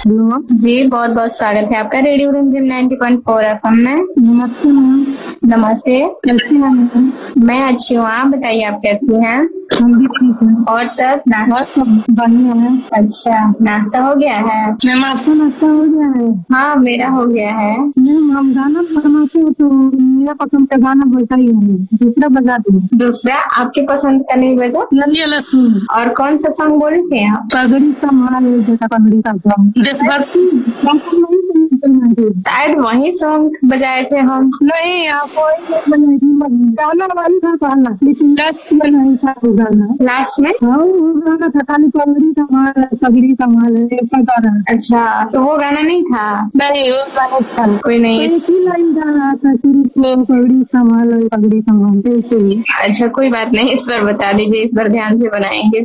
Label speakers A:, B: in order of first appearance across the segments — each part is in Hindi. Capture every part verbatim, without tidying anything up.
A: हेलो
B: जी, बहुत बहुत स्वागत है आपका रेडियो रिमझिम नाइन्टी पॉइंट फोर एफएम में।
A: नमस्ते मैम।
B: नमस्ते।
A: कैसी हैं मैम?
B: मैं अच्छी हूँ, आप बताइए आप कैसी हैं?
A: हम भी ठीक हैं।
B: और सब
A: और
B: नाश्ता?
A: सब बढ़िया है।
B: अच्छा, नाश्ता हो गया है?
A: मैम आपका नाश्ता हो गया है?
B: हाँ, मेरा हो गया है।
A: मैम हम गाना फरमाते हैं तो मेरा पसंद का गाना बजा ही है, दूसरा बजा दो।
B: दूसरा आपके पसंद का नहीं बजा?
A: नलिया लक्ष्मी।
B: और कौन सा सॉन्ग बोले थे आप?
A: पगड़ी संभाल जैसा पगड़ी का सॉन्ग देशभक्ति नहीं सुनते।
B: शायद वही सॉन्ग बजाए थे हम।
A: नहीं आप गाना वाली था गाना, लेकिन लास्ट में नहीं था वो गाना।
B: लास्ट में?
A: हाँ वो गाना था खाली पगड़ी संभाल पगड़ी संभाल ऐसा गा रहा है।
B: अच्छा, तो वो गाना नहीं था?
A: नहीं वो गाना था
B: कोई नहीं।
A: तो एक ही लाइन गा रहा था सिर्फ वो पगड़ी संभाल पगड़ी संभाल ऐसे ही।
B: अच्छा, कोई बात नहीं, इस बार बता दीजिए, इस बार ध्यान से बनाएंगे।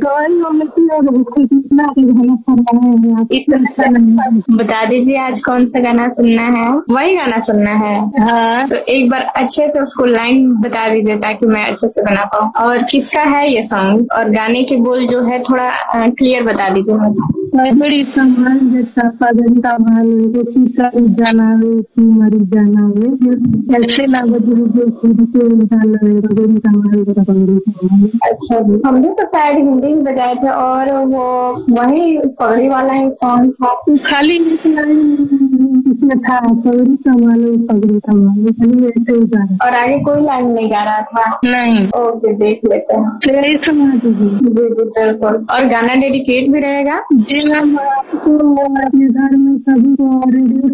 B: बता दीजिए आज कौन सा गाना सुनना है? वही गाना सुनना है?
A: हाँ
B: तो एक बार अच्छे से उसको लाइन बता दीजिए ताकि मैं अच्छे से बना पाऊँ। और किसका है ये सॉन्ग, और गाने के बोल जो है थोड़ा क्लियर बता दीजिए मुझे।
A: पगड़ी संभाल जैसा पगड़ी संभाल जाना मरी जाना ऐसे ना बदल जो खुद से डाल पगड़ी संभाल पगड़ी संभाल।
B: अच्छा जी, हम भी तो शायद हिंदी में बजाए थे और वो वही पगड़ी वाला ही सॉन्ग था।
A: खाली इसमें था पगड़ी संभालो पगड़ी संभालो खाली ऐसे ही गा रहा।
B: और आगे कोई लाइन नहीं गा रहा था?
A: नहीं।
B: ओके, देख लेते हैं।
A: तेरी सुना दीजिए।
B: जी जी बिल्कुल। और गाना डेडिकेट भी रहेगा?
A: जी मैम आपको अपने घर में सभी को रेडियो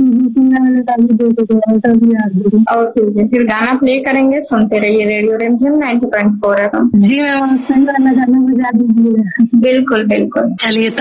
A: सभी याद।
B: और ठीक है, फिर गाना प्ले करेंगे, सुनते रहिए रेडियो रिमझिम नाइन्टी पॉइंट फोर एफएम।
A: जी मैम आप सही गाना गाना बजा दीजिएगा।
B: बिल्कुल बिल्कुल।
A: चलिए।